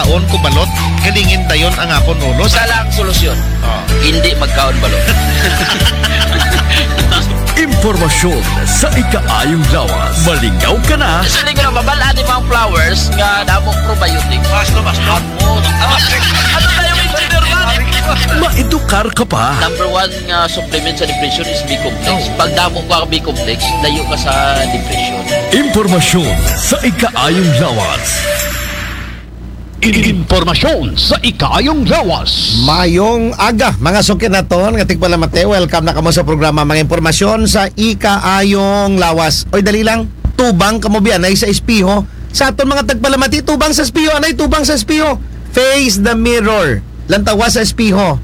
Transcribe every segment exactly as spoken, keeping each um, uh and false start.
Taon ko balot, kalingin dayon ang akon ulo. Sa lang solusyon. Oh. Hindi magkaon balot. Impormasyon sa ikaayong lawas. Malingaw ka na. Sa linggo na mabalaan yung mga flowers nga damong probiotic. Basta, basta. Ano tayo may Maedukar ka pa. Number one nga supplement sa depression is B-complex. Pag damo ka B-complex, layo ka sa depression. Impormasyon sa ikaayong lawas. Impormasyon sa ikaayong lawas. Mayong aga, mga sukinaton, nga tigpala mate, welcome na kamo sa programa mga impormasyon sa ikaayong lawas. Oy, dali lang, tubang kamo bianay sa espiho. Sa aton mga tagpalamati, tubang sa espiho, anay tubang sa espiho. Face the mirror. Lantawa sa espiho.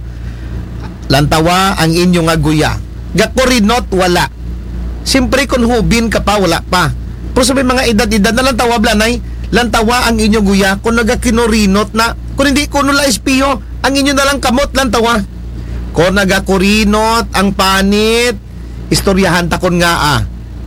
Lantawa ang inyong aguya. Gakurinot, wala. Simpre kung hubin ka pa, wala pa. Pero sabi mga edad-edad na lantawa, blanay, lantawa ang inyong guya kung nagakinurinot na kung hindi ko nula espiho ang inyo na lang kamot lantawa kung nagakurinot ang panit istoryahan takon nga ah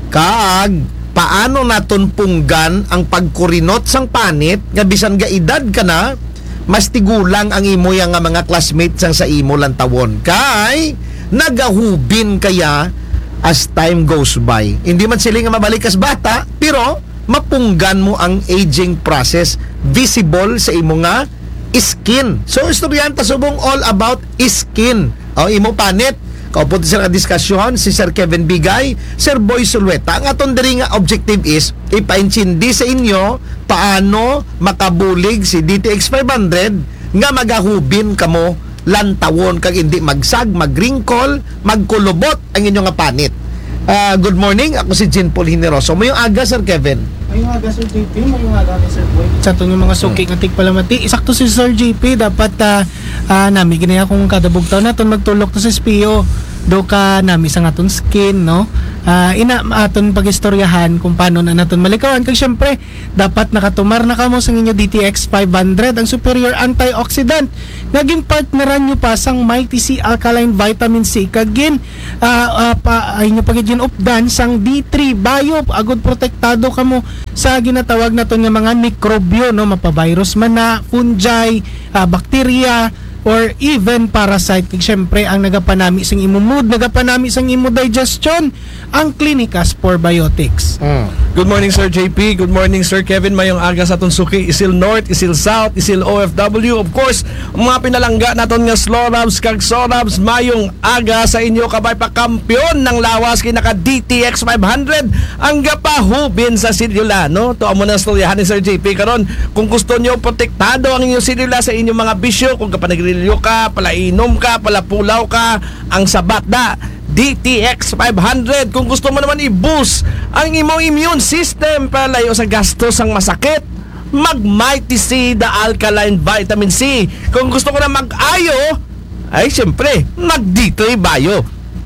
kaag paano naton punggan ang pagkurinot sang panit nga bisan ga edad ka na mas tigulang ang imo yang nga mga classmates sang sa imo lantawon kay nagahubin kaya as time goes by hindi man sila nga mabalik as bata pero mapunggan mo ang aging process visible sa imo nga skin. So estudyante subong all about skin. O imo panit. Kaupo sa diskusyon si Sir Kevin Bigay, Sir Boy Sulweta. Ang aton diri nga objective is ipaintindi sa inyo paano makabulig si D T X five hundred nga magahubin kamo lantawon kag hindi magsag, magringkol, magkulubot ang inyo nga panit. Uh, good morning, ako si Jean Paul Hineroso. Mayong aga, Sir Kevin. Mayong aga, Sir J P. Mayong aga ni Sir Boy. Sa itong yung mga suki ng tigpalamati. Isakto si Sir J P. Dapat uh, uh, nami ginaya kung kadabugtaw na itong magtulok to sa espiyo. Do ka nami sa aton skin, no? Uh, ina aton pagistoryahan kung paano na naton malikawan. Kaya syempre, dapat nakatumar na kamo sa inyo D T X five hundred, ang superior antioxidant. Naging partneran nyo pa sang Mighty C Alkaline Vitamin C. Kagin, uh, uh, pa, ay nyo pagiging updan sang D three Bio. Agod protektado kamo sa ginatawag naton nga mga mikrobyo, no? Mapavirus man na, fungi, uh, bakterya, or even parasite. Kaya syempre ang nagapanami sang imo mood, nagapanami sang imo digestion, ang Clinicas Probiotics. Mm. Good morning, Sir J P. Good morning, Sir Kevin. Mayong aga sa atong suki, Isil North, Isil South, Isil O F W. Of course, mga pinalangga naton nga Slorabs kag Sorabs, mayong aga sa inyo kabay pa kampiyon ng lawas kinaka D T X five hundred ang gapahubin sa silula, no? To amo na storyahan ni Sir J P karon. Kung gusto niyo protektado ang inyong silula sa inyong mga bisyo, kung kapanagrilyo ka, palainom ka, palapulaw ka, ang sabat da D T X five hundred. Kung gusto mo naman i-boost ang imong immune system para layo sa gastos ang masakit, mag Mighty C the Alkaline Vitamin C. Kung gusto ko na mag-ayo, ay siyempre mag D three Bio.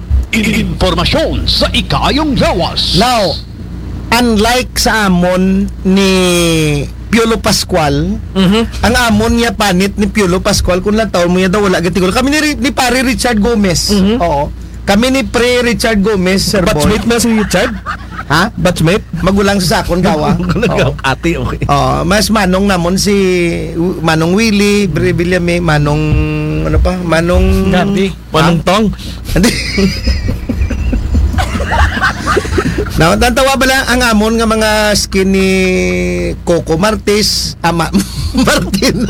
Impormasyon sa ikaayong lawas. Now, unlike sa amon ni Piolo Pascual, Mhm. ang amon niya panit ni Piolo Pascual kung lang taon mo niya daw wala gatigol. Kami ni, ni pare Richard Gomez. Mhm. Oo. Kami ni Pre Richard Gomez, Sir Boy. Batchmate na si Richard? Ha? Batchmate? Magulang sa sakon gawa. Oo. Ate, okay. Oh, mas manong namon si Manong Willie, Bre Villame, Manong ano pa? Manong Gabi. Manong Tong? Hindi. Now, tantawa ba lang ang amon nga mga skin ni Coco Martis, ama Martin.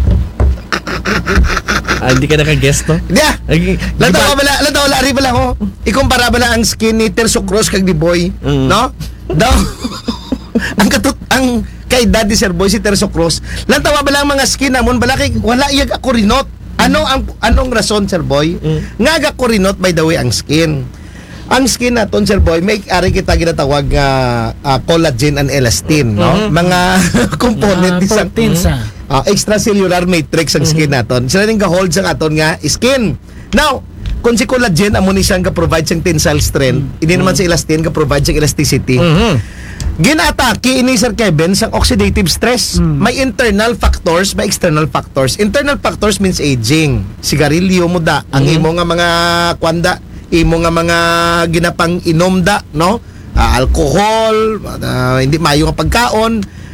Ah, hindi ka naka-guest, no? Hindi ah. Ay, Lantawa ba lang, lantawa lari ba lang ho? Ikumpara ba lang ang skin ni Terso Cruz kag di Boy, Mm. no? Daw. ang katut ang kay Daddy Sir Boy si Terso Cruz. Lantawa ba lang ang mga skin namon bala kay wala iyag ako rinot. Ano ang anong rason Sir Boy? Mm. Nga ga ko rinot by the way ang skin. Ang skin naton Sir Boy may ari kita ginatawag nga uh, collagen and elastin, no? Mga component Ah, ni sa proteins, ah. uh, extracellular matrix ang skin naton. Sila ning ga-hold sa aton nga skin. Now, kung si collagen amo ni siyang ga-provide siyang tensile strength, hindi naman si elastin ga-provide siyang elasticity. Mhm. Ginatake ini Sir Kevin sang oxidative stress. May internal factors, may external factors. Internal factors means aging. Sigarilyo mo da, ang imo nga mga kwanda, imo nga mga ginapang inom da, no? Ah, alcohol, ah, hindi mayo nga pagkaon.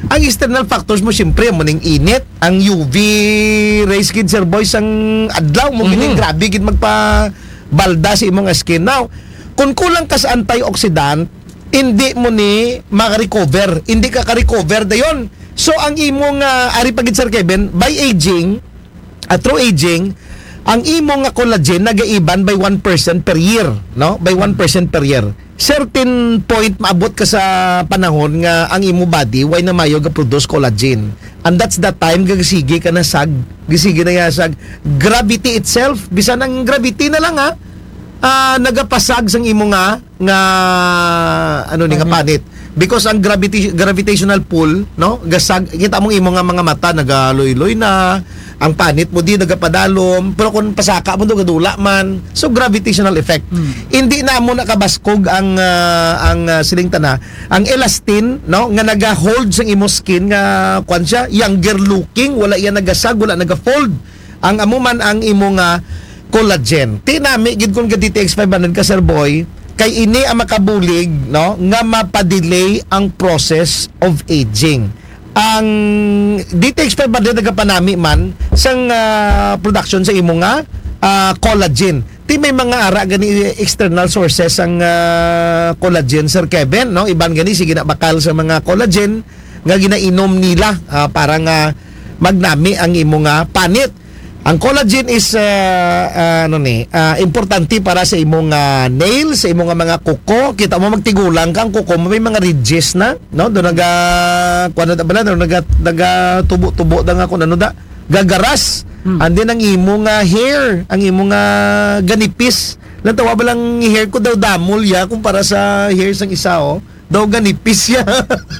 Ang external factors mo, siyempre, mo ning init, ang U V rays kid, sir boys, ang adlaw mo, mm grabe gid magpa balda sa imong skin. Now, kung kulang ka sa antioxidant, hindi mo ni maka-recover. Hindi ka ka-recover dayon. So, ang imong, uh, ari pagid, Sir Kevin, by aging, at through aging, ang imong nga collagen nagaiban by one percent per year, no? By one percent per year. Certain point maabot ka sa panahon nga ang imo body way na mayo ga produce collagen. And that's the time gagisige ka na sag, gisige na ya sag gravity itself, bisan ang gravity na lang ha. Uh, nagapasag sang imo nga nga ano ni nga panit. Because ang gravity gravitational pull, no? Gasag kita mong imo nga mga mata nagaloy-loy na, ang panit mo di nagapadalom, pero kung pasaka mo do gadula man. So gravitational effect. Hmm. Hindi na mo nakabaskog ang uh, ang uh, silingta na, ang elastin, no, nga naga-hold sang imo skin nga kwan siya, younger looking, wala iya nagasag, wala naga-fold. Ang amo man ang imo nga collagen. Tinami gid kun ga D T X five hundred ka, Sir Boy, kay ini ang makabulig, no, nga mapadelay ang process of aging. Ang D T X five hundred nagapanami man sang uh, production sa imo nga uh, collagen. Ti may mga ara gani external sources ang uh, collagen, Sir Kevin, no? Iban gani sige na bakal sa mga collagen nga ginainom nila uh, para nga magnami ang imo nga panit. Ang collagen is uh, uh, ano ni, uh, importante para sa imong uh, nails, sa imong mga kuko. Kita mo magtigulang kang kuko mo may mga ridges na, no? Do naga kuan na bala, do naga naga tubo-tubo da nga kun ano da, gagaras. Hmm. And then ang imong uh, hair, ang imong uh, ganipis. Lang tawa ba lang hair ko daw damol ya kumpara sa hair sang isa oh. Daw ganipis ya.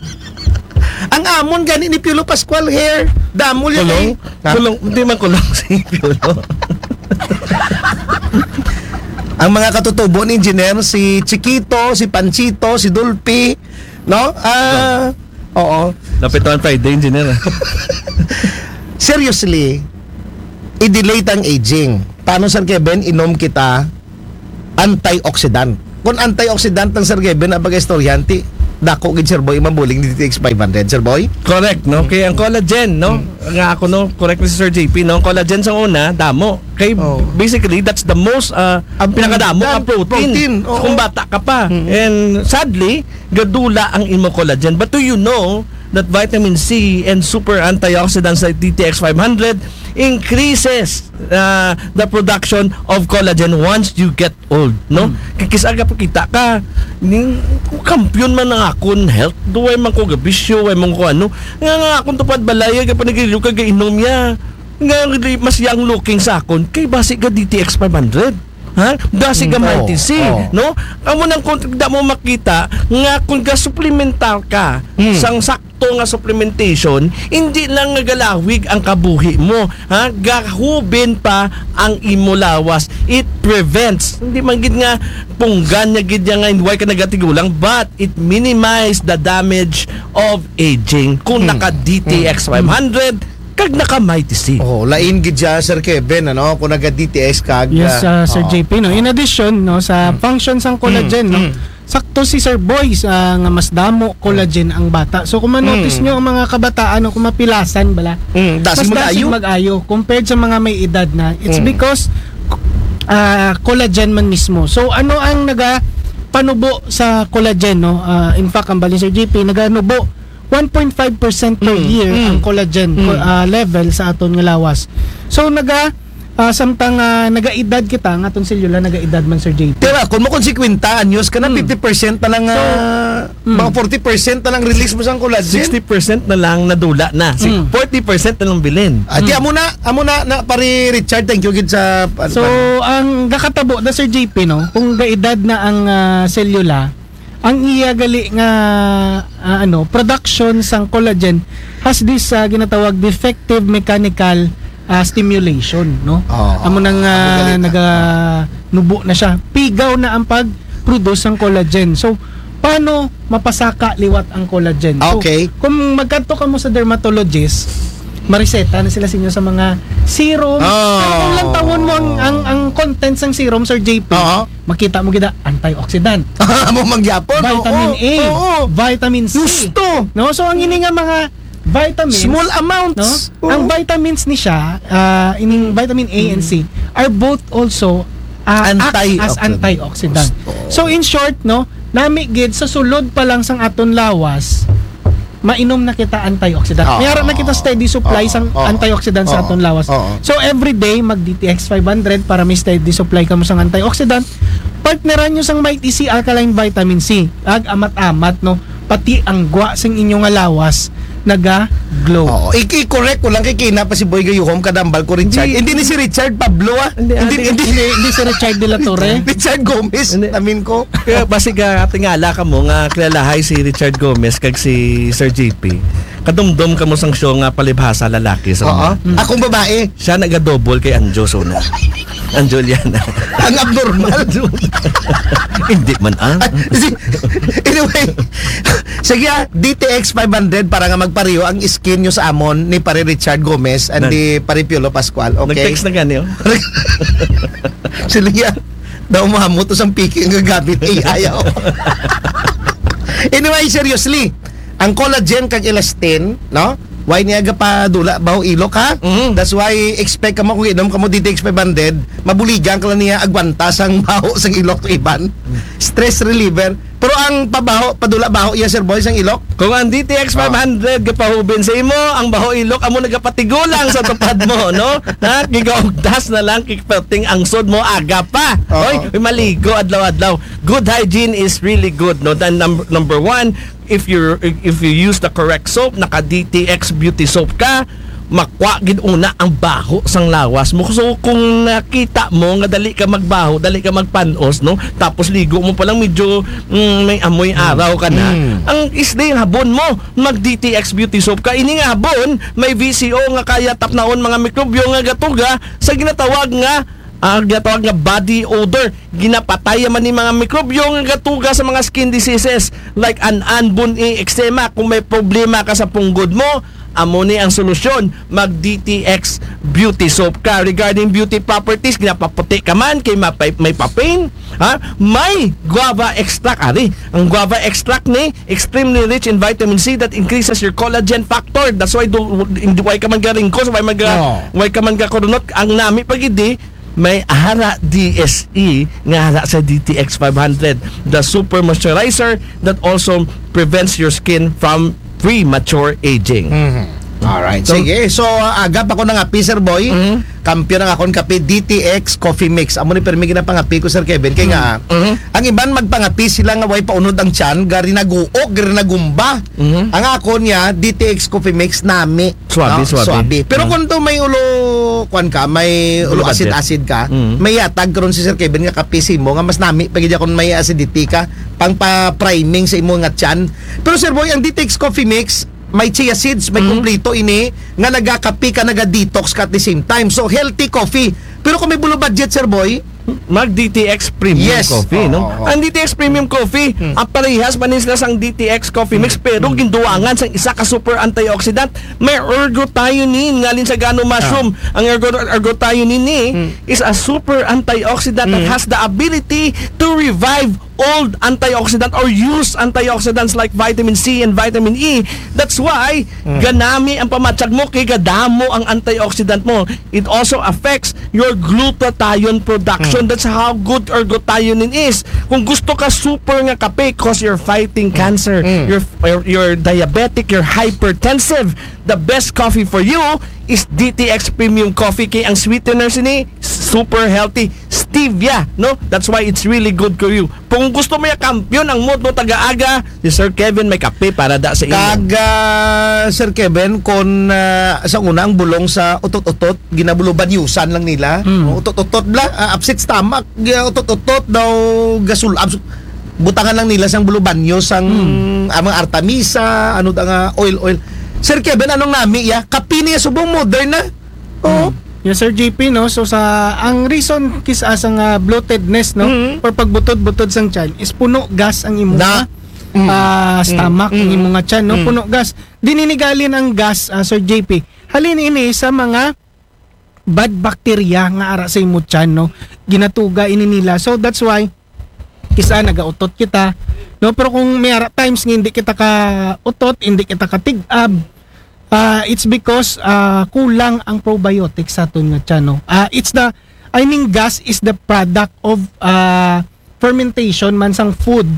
Ang amon gani ni Piolo Pascual hair. Damol yan kulong? eh. Kulong, hindi man kulong si Piolo. Ang mga katutubo ni engineer, si Chiquito, si Panchito, si Dulpi, no? Ah, uh, oo. Napitawan Friday, engineer. Seriously, i-delay ang aging. Paano, Sir Kevin, inom kita antioxidant. Kung antioxidant ng Sir Kevin, abag istoryanti, dako gid, Sir Boy, mabuling D T X five hundred, Sir Boy. Correct, no? Kaya ang collagen, no? Mm. Nga ako, no? Correct ni si Sir J P, no? Ang collagen sa una, damo. Kay Oh. basically, that's the most uh, Ab- pinakadamo dan- ka protein. protein, oo. Kung bata ka pa. Mm. And sadly, gadula ang imo collagen. But do you know that vitamin C and super antioxidants like D T X five hundred increases uh, the production of collagen once you get old, no? Mm. Kikisaga pa kita ka ning kampiyon man ng akon health, duway man ko gabisyo, way man ko ano, nga nga akon tupad balaya ka panagiliw ka gainom ya, nga mas young looking sa akon kay basi ka D T X five hundred. Ha? Dasi ka Mm, mighty oh, C, oh. no? Amo nang kung da mo makita nga kung ga supplemental ka Mm. sang sakto nga supplementation, hindi lang nga galawig ang kabuhi mo, ha? Gahubin pa ang imo lawas. It prevents, hindi man gid nga punggan nya gid nga why ka nagatigulang, but it minimize the damage of aging. Kung Mm. naka D T X five hundred kag naka Mighty C. Oh, lain gid siya, Sir Kevin, ano, kung naga D T S kag. Yes, uh, Sir oh. J P, no. In addition, no, sa functions ng collagen, Mm, no. mm. Sakto si Sir Boys uh, nga mas damo collagen ang bata. So kung ma-notice Mm. nyo ang mga kabataan no, kung mapilasan bala, Mm, mas dasig dasig mag-ayo. mag-ayo compared sa mga may edad na. It's Mm. because uh, collagen man mismo. So ano ang naga panubo sa collagen, no? Uh, in fact, ang bali Sir J P naganubo one point five percent per Mm, year mm. ang collagen Mm. uh, level sa aton nga lawas. So naga uh, samtang uh, nagaedad kita nga aton selula nagaedad man Sir J P. Pero kung mo kung fifty anyos ka na, Mm. fifty percent na lang, So, ah, mm. mga forty percent na lang release mo sa collagen. sixty percent na lang nadula na. Si- Mm. forty percent na lang bilin. Ati, amo na, amo na, na pari Richard, thank you gid sa... So ang gakatabo na Sir J P, no, kung gaedad na ang uh, selula, ang iya gali nga ah, ano production sang collagen has this uh, ginatawag defective mechanical uh, stimulation, no? Oo. Amo nang Amo uh, gali na. naga nubo na siya, pigaw na ang pag-produce ng collagen. So paano mapasaka liwat ang collagen? So, Okay. kung magkanto ka mo sa dermatologist, mariseta na sila sa inyo sa mga serum. Oh. Pero kung lang tawon mo ang, ang, ang contents ng serum, Sir J P, Oo. makita mo gida antioxidant, Amo mangyapon. vitamin oo, A, oo. vitamin C. Gusto. No, so ang ini nga mga vitamins, Small no? amounts. Oo. Ang vitamins ni siya, ah, ining vitamin A and C are both also ah, act as Antioxidant. antioxidant. Gusto. So in short, no, nami gid sa sulod pa lang sang aton lawas, mainom na kita antioxidant. Oo. Mayroon na kita steady supply Oo. sang Oo. antioxidant sa Oo. aton lawas. Oo. So every day mag D T X five hundred para may steady supply kamo sang antioxidant. Partneran nyo sang Mighty C Alkaline Vitamin C. Ag amat-amat no, pati ang gwa sing inyong lawas naga-glow. Oo, i-correct ko lang kay Kina pa si Boy Gayuhom kadambal ko Richard. Hindi, ni si Richard Pablo ah. Hindi, Hindi, hindi, hindi, Hindi, hindi si Richard De La Torre. Richard Gomez. Hindi. Namin ko. Kaya basig ka tingala ka mo nga kilalahay si Richard Gomez kag si Sir J P. Kadumdum ka mo sang show nga palibhasa lalaki sa Oo. mga. Akong babae. Siya naga-double kay Anjo Sona. Anjo Liana. Ang abnormal. Hindi man ah. Ay, si- anyway, sige ah, D T X five hundred para nga magpariyo ang skin nyo sa amon ni pare Richard Gomez and Nag- ni pare Piolo Pascual. Okay? Nag-text na gani oh. Sila yan. Daw mahamot ang piki ang gagamit. Eh, ayaw. Anyway, seriously, ang collagen kag elastin, no? Why niya ga pa dula baho ilok ha? Mhm. That's why expect ka mo kung inom ka mo D T X five hundred, mabuligan ka lang niya agwanta sang baho sang ilok to iban. Stress reliever. Pero ang pabaho, padula baho iya sir boy sang ilok. Kung ang D T X five hundred gapahubin sa imo, ang baho ilok amo nagapatigulang sa tupad mo, no? Ha, gigaugdas na lang kikpating ang sod mo aga pa. Oo. Oy, may maligo adlaw-adlaw. Good hygiene is really good, no? Then number, number one, if you if you use the correct soap, naka D T X beauty soap ka, makwa gid una ang baho sang lawas mo. So kung nakita mo nga dali ka magbaho, dali ka magpanos, no? Tapos ligo mo pa lang medyo mm, may amoy araw ka na. Mm. Ang isday ang habon mo, mag D T X beauty soap ka. Ini nga habon, may V C O nga kaya tapnaon mga mikrobyo nga gatuga sa ginatawag nga ang ginatawag nga body odor. Ginapatay man ni mga mikrobyo nga gatuga sa mga skin diseases like an-an, bun-i, eczema. Kung may problema ka sa punggod mo, amo ni ang solusyon, mag D T X beauty soap ka. Regarding beauty properties, ginapaputi ka man kay mapay, may papain, ha? May guava extract ari. Ang guava extract ni extremely rich in vitamin C that increases your collagen factor. That's why do hindi why ka man garingkos, why mag No. why ka man gakurunot ang nami pagidi may hara D S E nga hara sa D T X five hundred, the super moisturizer that also prevents your skin from premature aging. Alright, So- sige. So, uh, agap ako ng api, Sir Boy. Mhm. Kampiyon ng akong kape, D T X Coffee Mix. Amo ni permi ginapangapi ko, Sir Kevin. Kaya nga, Mhm. ang iban magpangapi sila nga way paunod ang tiyan, gari naguok, gari nagumba. Mhm. Ang ako niya, D T X Coffee Mix, nami. Swabe, swabe. Pero Mhm. kung to may ulo, kwan ka, may ulo Ulo budget. acid-acid ka, Mhm. may yatag karon si Sir Kevin nga kape si mo, nga mas nami, pagid kung may acidity ka, pang pa-priming sa imo nga tiyan. Pero Sir Boy, ang D T X Coffee Mix, may chia seeds, may kumplito ini nga nagakapi ka, naga-detox ka at the same time. So, healthy coffee. Pero kung may bulo budget, Sir Boy, Mag D T X Premium Yes. Coffee, no? Oo, oo. Ang D T X Premium Coffee, ang parehas manis na sang D T X Coffee Mix, pero ginduangan sang isa ka super antioxidant. May ergothioneine ngalin sa gano mushroom. Ang ergo ergothioneine ni is a super antioxidant that has the ability to revive old antioxidant or use antioxidants like vitamin C and vitamin E. That's why ganami ang pamatsag mo kay gadamo ang antioxidant mo. It also affects your glutathione production. That's how good ergothioneine is. Kung gusto ka super nga kape cause you're fighting cancer, you're, you're you're diabetic, you're hypertensive, the best coffee for you is D T X Premium Coffee. Kay ang sweeteners ni super healthy, stevia, no? That's why it's really good for you. Kung gusto mo yung kampiyon ang mood mo taga-aga, si Sir Kevin may kape para da sa inyo. kaga Sir Kevin, kung uh, sa una ang bulong sa utot-utot, ginabuluban yusan lang nila. Mm. Utot-utot bla, uh, upset stomach, gi- utot-utot daw gasulab. Butangan lang nila sang bulubanyo sang amang artamisa, ano da nga oil oil. Sir Kevin, anong nami ya? Kapi niya subong modern na. Oo. Yes, Sir J P, no? So, sa, ang reason kisa sa nga bloatedness, no? Mhm. Or pagbutod-butod sang tiyan, is puno gas ang imo Na. nga ah, stomach, ang imo nga tiyan, no? Mm. Puno gas. Dininigalin ang gas, ah, Sir J P. Halin ini sa mga bad bacteria nga ara sa imo tiyan, no? Ginatuga ini nila. So, that's why Kisa nagautot kita. No, pero kung may ara times nga hindi kita ka utot, hindi kita ka tig-ab, uh, it's because uh, kulang ang probiotics sa aton nga tiyan, no. Uh, it's the I mean gas is the product of uh, fermentation man sang food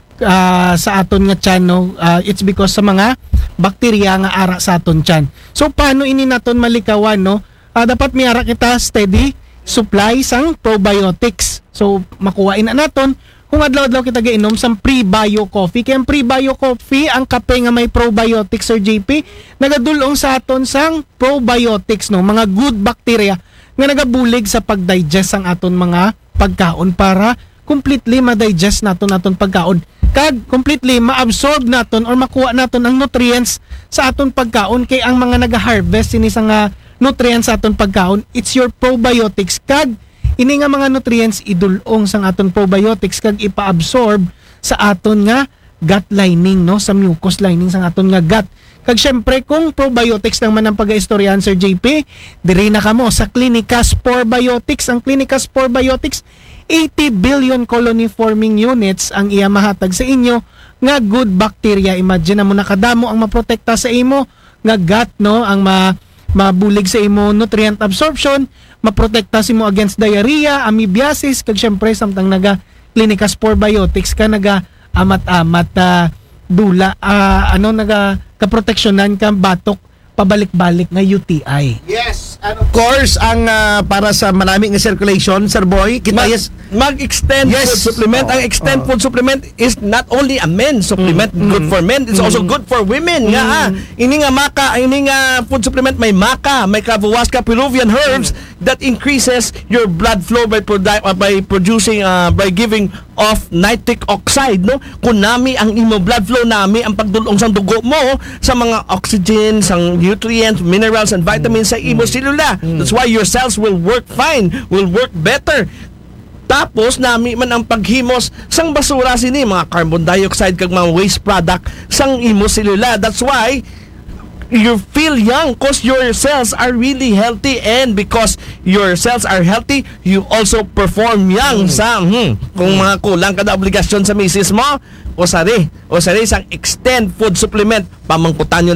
uh, sa aton nga tiyan, no. Uh, it's because sa mga bakterya nga ara sa aton tiyan. So paano ini naton malikawan, no? Uh, dapat may ara kita steady supply sang probiotics. So makuhain na naton kung adlaw-adlaw kita giinom sang pre-bio coffee. Kaya ang pre-bio coffee, ang kape nga may probiotics, Sir J P, nagadulong sa aton sang probiotics, no, mga good bacteria nga nagabulig sa pag-digest sang aton mga pagkaon para completely ma-digest naton aton pagkaon. Kag completely ma-absorb naton or makuha naton ang nutrients sa aton pagkaon. Kay ang mga naga-harvest ini sa nga nutrients sa aton pagkaon, it's your probiotics. Kag ini nga mga nutrients idulong sang aton probiotics kag ipa-absorb sa aton nga gut lining, no, sa mucous lining sang aton nga gut. Kag syempre kung probiotics lang man ang pag-istoryahan, Sir J P, diri na kamo sa Clinica Spore Biotics. Ang Clinica Spore Biotics, eighty billion colony forming units ang iya mahatag sa inyo nga good bacteria. Imagine na mo nakadamo ang maprotekta sa imo nga gut, no, ang ma mabulig sa imo nutrient absorption, maprotekta si mo against diarrhea, amoebiasis, kag syempre samtang naga Clinica Spore Biotics ka naga amat-amat uh, dula uh, ano naga kaproteksyonan ka batok pabalik-balik nga U T I. Yes, and of course, ang uh, para sa marami nga circulation, Sir Boy, kita Mag, yes, mag-extend Yes. food supplement. Oh, Ang extend oh. food supplement is not only a men's supplement, Mm, good mm, for men, it's mm. also good for women. Nga ah. Ini nga maka, ini nga food supplement may maka, may Kavahuasca Peruvian herbs that increases your blood flow by produ- uh, by producing uh, by giving off nitric oxide, no. Kunami ang imo blood flow nami ang pagdulong sang dugo mo sa mga oxygen, sang nutrients, minerals and vitamins sa imo selula. That's why your cells will work fine, will work better. Tapos nami man ang paghimos sang basura sini mga carbon dioxide kag mga waste product sang imo selula. That's why you feel young because your cells are really healthy, and because your cells are healthy, you also perform young. Sa hmm, kung mga kulang kada obligasyon sa misis mo, o sari, o sari sang extend food supplement, pamangkutan nyo